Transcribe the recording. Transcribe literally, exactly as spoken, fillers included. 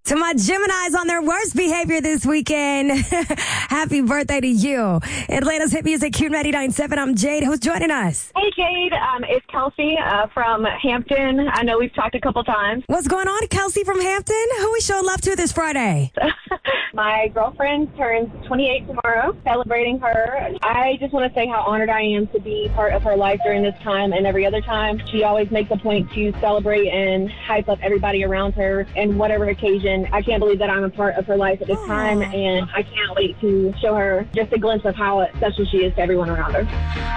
To my Geminis on their worst behavior this weekend, happy birthday to you. Atlanta's hit music, Q ninety-nine point seven. I'm Jade. Who's joining us? Hey, Jade. Um, it's Kelsey uh, from Hampton. I know we've talked a couple times. What's going on, Kelsey from Hampton? Who we showing love to this Friday? My girlfriend turns twenty-eight tomorrow, celebrating her. I just want to say how honored I am to be part of her life during this time and every other time. She always makes a point to celebrate and hype up everybody around her and whatever occasion. I can't believe that I'm a part of her life at this time, and I can't wait to show her just a glimpse of how special she is to everyone around her.